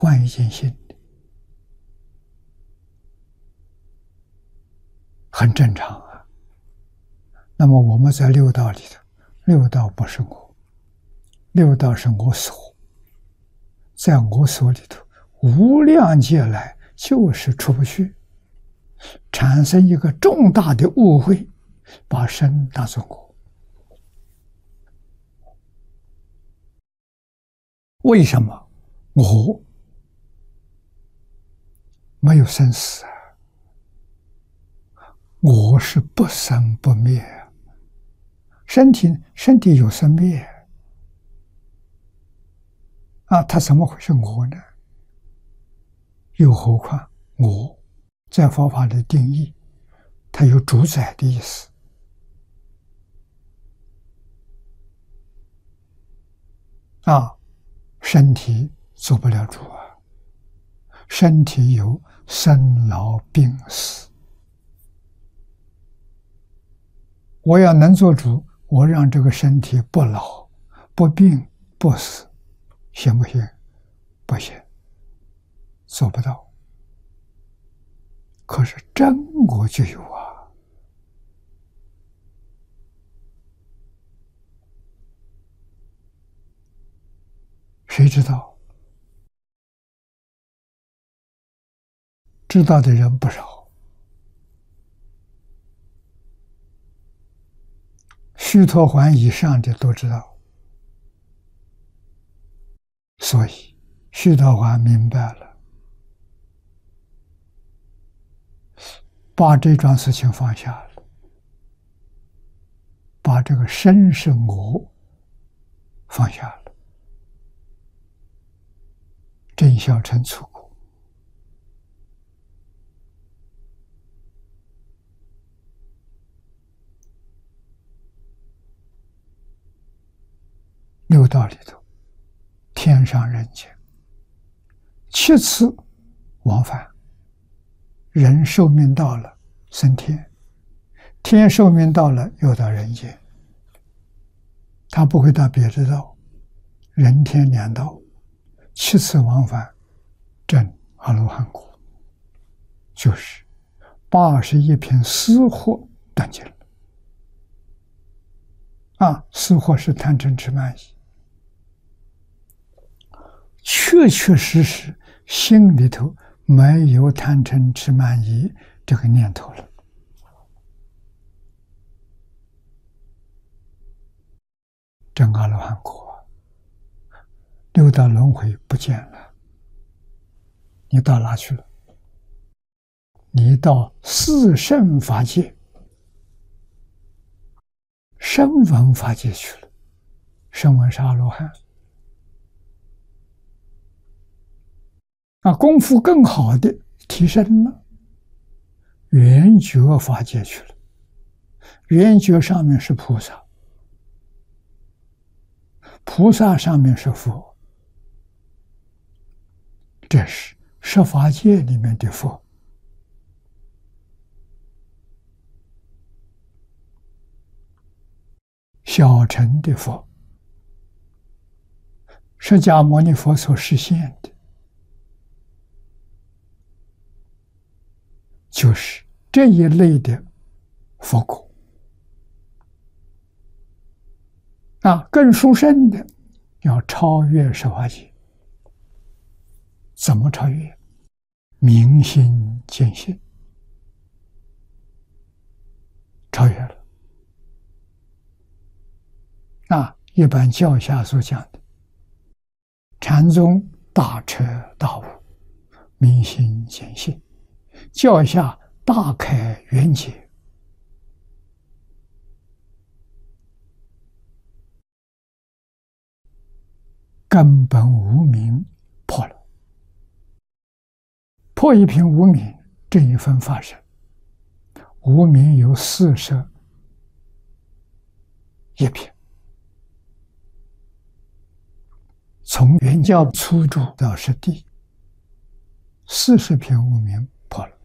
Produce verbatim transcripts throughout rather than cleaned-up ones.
换一件新的，很正常啊。那么我们在六道里头，六道不是我，六道是我所，在我所里头，无量劫来就是出不去，产生一个重大的误会，把身当作我。为什么我没有生死啊？我是不生不灭啊，身体身体有生灭啊，它怎么会是我呢？又何况我在佛法的定义，它有主宰的意思啊，身体做不了主啊，身体有生老病死。我要能做主，我让这个身体不老、不病、不死，行不行？不行，做不到。可是真我就有啊！谁知道？知道的人不少。须陀洹以上的都知道，所以须陀洹明白了，把这桩事情放下了，把这个身是我放下了，真小乘出国。六道里头，天上人间七次往返，人寿命到了升天，天寿命到了又到人间，他不会到别的道，人天两道七次往返，证阿罗汉果，就是八十一品私货断尽了啊！私货是贪嗔痴慢疑，确确实实心里头没有贪嗔痴慢疑这个念头了，证阿罗汉果，六道轮回不见了。你到哪去了？你到四圣法界、声闻法界去了。声闻是阿罗汉啊，功夫更好的提升了，圆觉法界去了。圆觉上面是菩萨，菩萨上面是佛，这是十法界里面的佛。小乘的佛，释迦牟尼佛所实现的，就是这一类的佛果啊。更殊胜的，要超越十法界。怎么超越？明心见性，超越了。啊，一般教下所讲的禅宗大彻大悟，明心见性，教下大开圆解，根本无明破了，破一品无明，这一分法身。无明有四十一品，从原教初住到实地，四十品无明破了。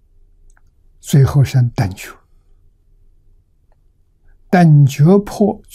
最后生等觉，等觉破